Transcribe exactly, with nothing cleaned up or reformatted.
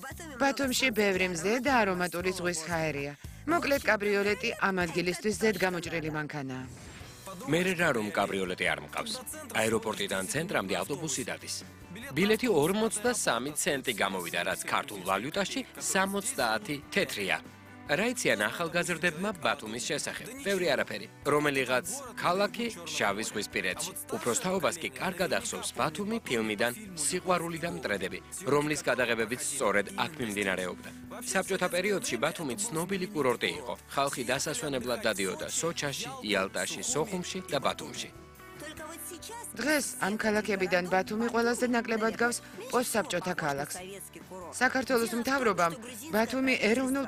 ბათუმში ბევრი მზე და არომატული ზღვის ჰაერია. მოკლედ კაბრიოლეტი ამ ადგილისთვის ზედ გამოჭრილი მანქანაა. მერე რა რომ კაბრიოლეტი არ მყავს. აეროპორტიდან ცენტრამდე ავტობუსი დადის. ბილეთი ორმოცდასამი ცენტი გამოვიდა, რაც ქართულ ვალუტაში სამოცდაათი თეთრია. რა იციან ახალგაზრდებმა ბათუმის შესახებ? ბევრი არაფერი. რომელიღაც ქალაქი შავი ზღვისპირეთში. უბრალოდ კი კარგად ახსოვს ბათუმი ფილმიდან სიყვარული და მტრედები, რომლის გადაღებებიც სწორედ აქ მიმდინარეობდა. საბჭოთა პერიოდში ბათუმი ცნობილი კურორტი იყო. ხალხი დასასვენებლად დადიოდა სოჩაში, იალტაში, სოხუმში და ბათუმში. დღეს ამ ქალაქებიდან ბათუმი ყველაზე ნაკლებად გავს პოსტსაბჭოთა ქალაქს. საქართველოს მთავრობამ ბათუმი ეროვნულ